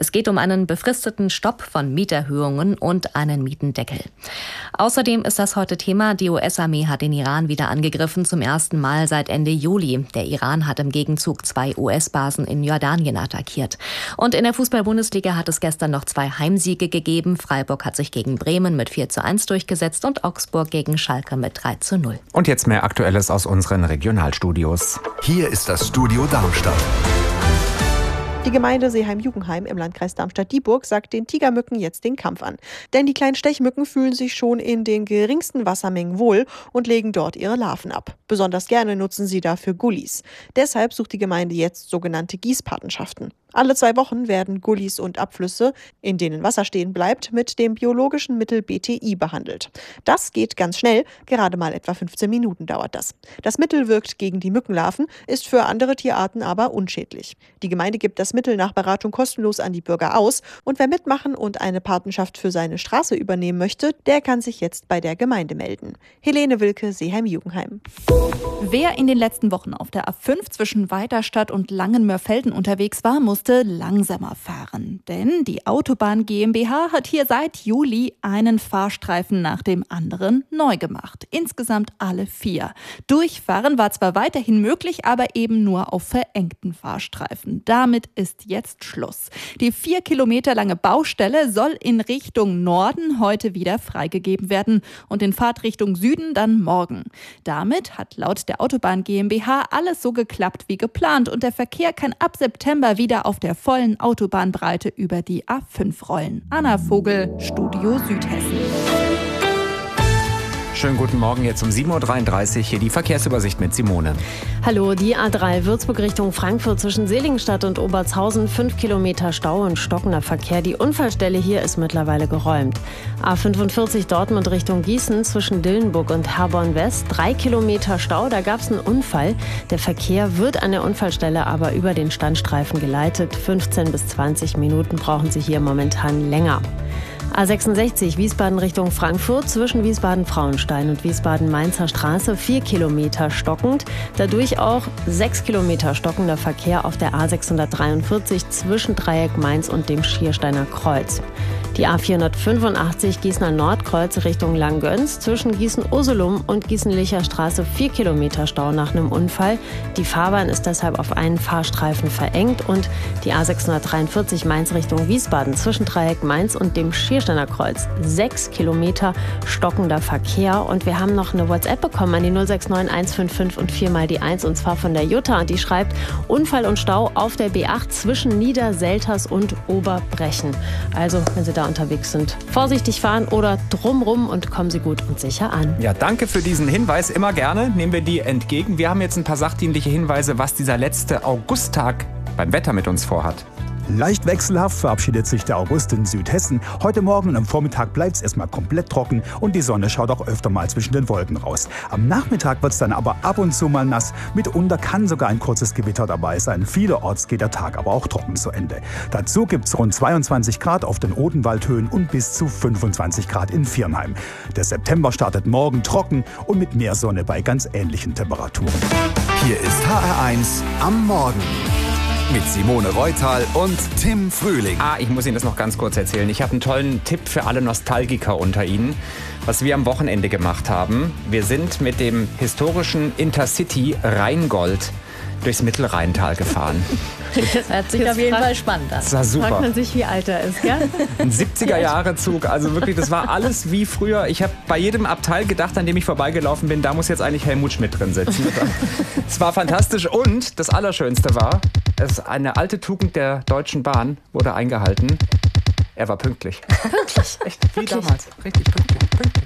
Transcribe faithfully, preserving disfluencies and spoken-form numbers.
Es geht um einen befristeten Stopp von Mieterhöhungen und einen Mietendeckel. Außerdem ist das heute Thema. Die U S-Armee hat den Iran wieder angegriffen, zum ersten Mal seit Ende Juli. Der Iran hat im Gegenzug zwei U S-Basen in Jordanien attackiert. Und in der Fußball-Bundesliga hat es gestern noch zwei Heimsiege gegeben. Freiburg hat sich gegen Bremen mit vier zu eins durchgesetzt und Augsburg gegen Schalke mit drei zu null. Und jetzt mehr Aktuelles aus unseren Regionalstudios. Hier ist das Studio Darmstadt. Die Gemeinde Seeheim-Jugenheim im Landkreis Darmstadt-Dieburg sagt den Tigermücken jetzt den Kampf an. Denn die kleinen Stechmücken fühlen sich schon in den geringsten Wassermengen wohl und legen dort ihre Larven ab. Besonders gerne nutzen sie dafür Gullis. Deshalb sucht die Gemeinde jetzt sogenannte Gießpatenschaften. Alle zwei Wochen werden Gullis und Abflüsse, in denen Wasser stehen bleibt, mit dem biologischen Mittel B T I behandelt. Das geht ganz schnell, gerade mal etwa fünfzehn Minuten dauert das. Das Mittel wirkt gegen die Mückenlarven, ist für andere Tierarten aber unschädlich. Die Gemeinde gibt das Mittel nach Beratung kostenlos an die Bürger aus und wer mitmachen und eine Patenschaft für seine Straße übernehmen möchte, der kann sich jetzt bei der Gemeinde melden. Helene Wilke, Seeheim-Jugenheim. Wer in den letzten Wochen auf der A fünf zwischen Weiterstadt und Langenmörfelden unterwegs war, musste langsamer fahren. Denn die Autobahn GmbH hat hier seit Juli einen Fahrstreifen nach dem anderen neu gemacht. Insgesamt alle vier. Durchfahren war zwar weiterhin möglich, aber eben nur auf verengten Fahrstreifen. Damit ist jetzt Schluss. Die vier Kilometer lange Baustelle soll in Richtung Norden heute wieder freigegeben werden und in Fahrtrichtung Süden dann morgen. Damit hat laut der Autobahn GmbH alles so geklappt wie geplant und der Verkehr kann ab September wieder auf der vollen Autobahnbreite über die A fünf rollen. Anna Vogel, Studio Südhessen. Schönen guten Morgen, jetzt um sieben Uhr dreiunddreißig, hier die Verkehrsübersicht mit Simone. Hallo, die A drei Würzburg Richtung Frankfurt zwischen Seligenstadt und Obertshausen, fünf Kilometer Stau und stockender Verkehr. Die Unfallstelle hier ist mittlerweile geräumt. A fünfundvierzig Dortmund Richtung Gießen zwischen Dillenburg und Herborn West, drei Kilometer Stau, da gab es einen Unfall. Der Verkehr wird an der Unfallstelle aber über den Standstreifen geleitet. fünfzehn bis zwanzig Minuten brauchen Sie hier momentan länger. A sechsundsechzig Wiesbaden Richtung Frankfurt zwischen Wiesbaden-Frauenstein und Wiesbaden-Mainzer Straße vier Kilometer stockend. Dadurch auch sechs Kilometer stockender Verkehr auf der A sechshundertdreiundvierzig zwischen Dreieck Mainz und dem Schiersteiner Kreuz. Die A vierhundertfünfundachtzig Gießener Nordkreuz Richtung Langgöns zwischen Gießen-Ursulum und Gießen-Licher Straße vier Kilometer Stau nach einem Unfall. Die Fahrbahn ist deshalb auf einen Fahrstreifen verengt und die A sechshundertdreiundvierzig Mainz Richtung Wiesbaden zwischen Dreieck Mainz und dem Schiersteiner Kreuz sechs Kilometer stockender Verkehr. Und wir haben noch eine WhatsApp bekommen an die null sechs neun eins fünf fünf und vier mal die eins und zwar von der Jutta. Und die schreibt, Unfall und Stau auf der B acht zwischen Niederselters und Oberbrechen. Also, wenn Sie da unterwegs sind, vorsichtig fahren oder drumrum und kommen Sie gut und sicher an. Ja, danke für diesen Hinweis. Immer gerne nehmen wir die entgegen. Wir haben jetzt ein paar sachdienliche Hinweise, was dieser letzte Augusttag beim Wetter mit uns vorhat. Leicht wechselhaft verabschiedet sich der August in Südhessen. Heute Morgen und am Vormittag bleibt es erstmal komplett trocken und die Sonne schaut auch öfter mal zwischen den Wolken raus. Am Nachmittag wird es dann aber ab und zu mal nass. Mitunter kann sogar ein kurzes Gewitter dabei sein. Vielerorts geht der Tag aber auch trocken zu Ende. Dazu gibt es rund zweiundzwanzig Grad auf den Odenwaldhöhen und bis zu fünfundzwanzig Grad in Viernheim. Der September startet morgen trocken und mit mehr Sonne bei ganz ähnlichen Temperaturen. Hier ist H R eins am Morgen. Mit Simone Reutal und Tim Frühling. Ah, ich muss Ihnen das noch ganz kurz erzählen. Ich habe einen tollen Tipp für alle Nostalgiker unter Ihnen, was wir am Wochenende gemacht haben. Wir sind mit dem historischen Intercity Rheingold durchs Mittelrheintal gefahren. Das hört sich auf jeden Fall spannend an. Das war super. Fragt man sich, wie alt er ist, gell? Ein siebziger-Jahre-Zug, also wirklich, das war alles wie früher. Ich habe bei jedem Abteil gedacht, an dem ich vorbeigelaufen bin, da muss jetzt eigentlich Helmut Schmidt drin sitzen. Es war fantastisch und das Allerschönste war, es eine alte Tugend der Deutschen Bahn wurde eingehalten. Er war pünktlich. Pünktlich? Echt, wie damals. Richtig pünktlich. pünktlich.